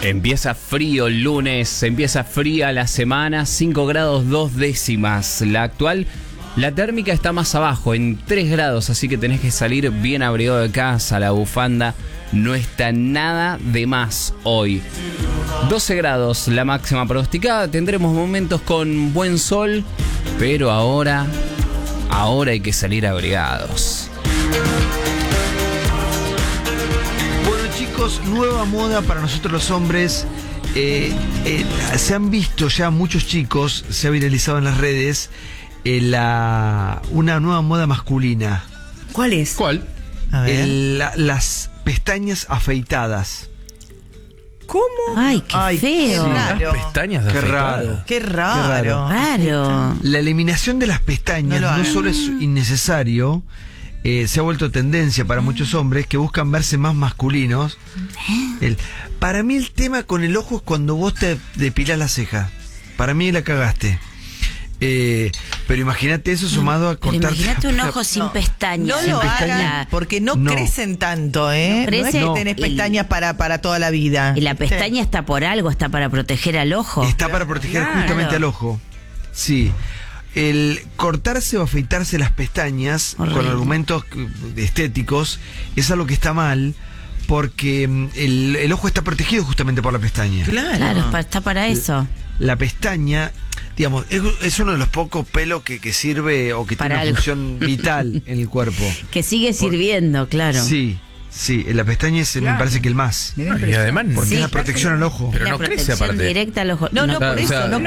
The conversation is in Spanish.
Empieza frío el lunes, empieza fría la semana, 5 grados 2 décimas. La actual, la térmica está más abajo, en 3 grados, así que tenés que salir bien abrigado de casa. La bufanda no está nada de más hoy. 12 grados la máxima pronosticada, tendremos momentos con buen sol, pero ahora hay que salir abrigados. Chicos, nueva moda para nosotros los hombres. Se han visto ya muchos chicos, se ha viralizado en las redes una nueva moda masculina. ¿Cuál es? ¿Cuál? A ver. Las pestañas afeitadas. ¿Cómo? Ay, qué feo. Qué raro. Pestañas de Qué afeitar. raro. Qué raro. Raro. La eliminación de las pestañas No lo no hagan. solo es innecesario, se ha vuelto tendencia para muchos hombres que buscan verse más masculinos. Para mí el tema con el ojo es cuando vos te depilás la ceja. Para mí la cagaste. Pero imagínate eso sumado a Pero cortarte. imagínate un ojo sin pestañas. No Sin lo pestañas. hagan porque no No. crecen tanto, ¿eh? No crecen. No es que tenés pestañas para toda la vida. Y la pestaña está por algo, está para proteger al ojo. Está para proteger Claro. justamente al ojo. Sí. El cortarse o afeitarse las pestañas Horrible. con argumentos estéticos es algo que está mal, porque el ojo está protegido justamente por la pestaña. Claro, está para eso. La pestaña, digamos, es uno de los pocos pelos que sirve o que Para tiene una algo. función vital en el cuerpo. Que sigue sirviendo, claro. Sí, la pestaña es, me parece que el más. Y además, Porque Sí. es la protección al ojo. pero La no crece protección aparte. directa al ojo. No, por o eso, sea, no